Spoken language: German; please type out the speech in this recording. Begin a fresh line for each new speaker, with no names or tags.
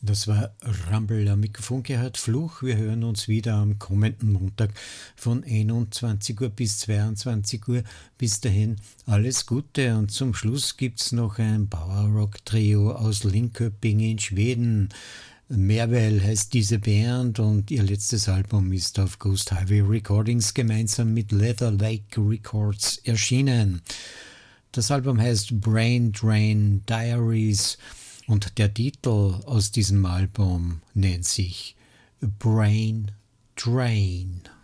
Das war Rumble am Mikrofon, Gerhard Fluch. Wir hören uns wieder am kommenden Montag von 21 Uhr bis 22 Uhr. Bis dahin alles Gute und zum Schluss gibt's noch ein Power-Rock-Trio aus Linköping in Schweden. Merwell heißt diese Band und ihr letztes Album ist auf Ghost Highway Recordings gemeinsam mit Leather Lake Records erschienen. Das Album heißt Brain Drain Diaries. Und der Titel aus diesem Album nennt sich Brain Drain.